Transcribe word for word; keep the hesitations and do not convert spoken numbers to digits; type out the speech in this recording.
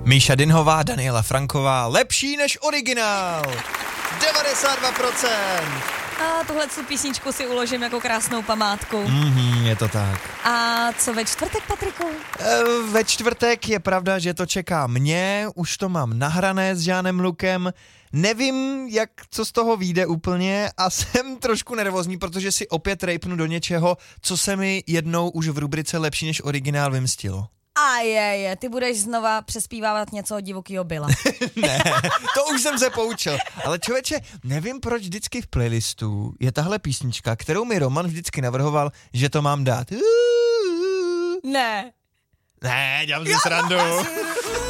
Míša Dinhová, Daniela Franková, lepší než originál. devadesát dva procent. A tuhle písničku si uložím jako krásnou památku. Mhm, je to tak. A co ve čtvrtek, Patriku? E, ve čtvrtek je pravda, že to čeká mě, už to mám nahrané s Žánem Lukem. Nevím, jak co z toho vyjde úplně a jsem trošku nervózní, protože si opět rejpnu do něčeho, co se mi jednou už v rubrice lepší než originál vymstilo. A je, je, ty budeš znova přespívávat něco od divokýho Billa. Ne, to už jsem se poučil. Ale člověče, nevím, proč vždycky v playlistu je tahle písnička, kterou mi Roman vždycky navrhoval, že to mám dát. Ne. Ne, dělám si srandu.